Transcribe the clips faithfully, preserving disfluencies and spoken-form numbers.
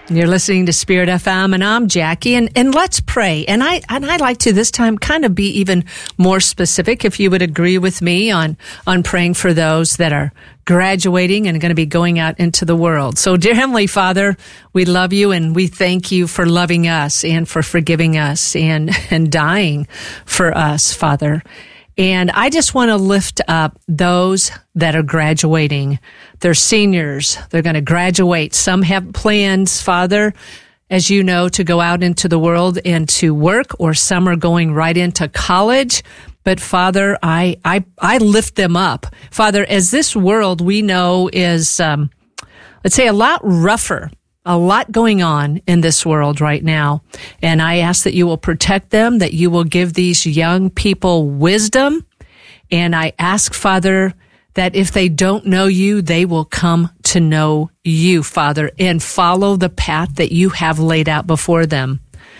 You're listening to Spirit F M, and I'm Jackie, and, and let's pray. And I and I'd like to this time kind of be even more specific, if you would agree with me, on, on praying for those that are graduating and going to be going out into the world. So, dear Heavenly Father, we love you, and we thank you for loving us and for forgiving us and, and dying for us, Father. And I just want to lift up those that are graduating. They're seniors. They're going to graduate. Some have plans, Father, as you know, to go out into the world and to work, or some are going right into college. But Father, I, I, I lift them up. Father, as this world we know is, um, let's say, a lot rougher, a lot going on in this world right now. And I ask that you will protect them, that you will give these young people wisdom. And I ask, Father, that if they don't know you, they will come to know you, Father, and follow the path that you have laid out before them.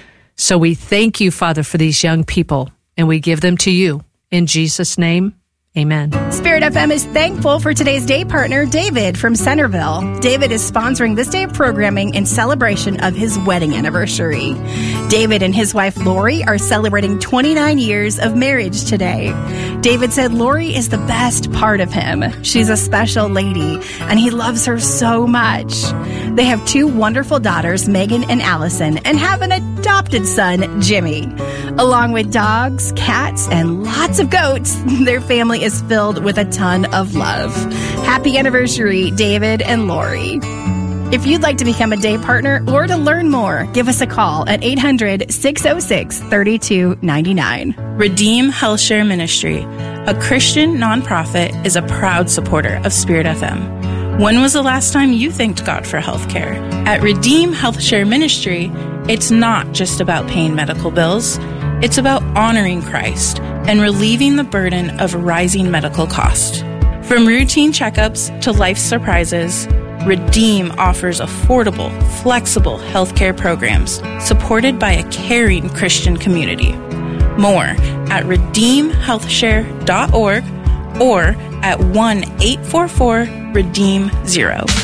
So we thank you, Father, for these young people, and we give them to you. In Jesus' name, amen. Spirit F M is thankful for today's day partner, David from Centerville. David is sponsoring this day of programming in celebration of his wedding anniversary. David and his wife, Lori, are celebrating twenty-nine years of marriage today. David said Lori is the best part of him. She's a special lady, and he loves her so much. They have two wonderful daughters, Megan and Allison, and have an adopted son, Jimmy. Along with dogs, cats, and lots of goats, their family is filled with a ton of love. Happy anniversary, David and Lori. If you'd like to become a day partner or to learn more, give us a call at eight hundred, six oh six, three two nine nine. Redeem HealthShare Ministry, a Christian nonprofit, is a proud supporter of Spirit F M. When was the last time you thanked God for healthcare? At Redeem HealthShare Ministry, it's not just about paying medical bills. It's about honoring Christ and relieving the burden of rising medical costs. From routine checkups to life surprises, Redeem offers affordable, flexible healthcare programs supported by a caring Christian community. More at redeem health share dot org or at one eight four four redeem zero.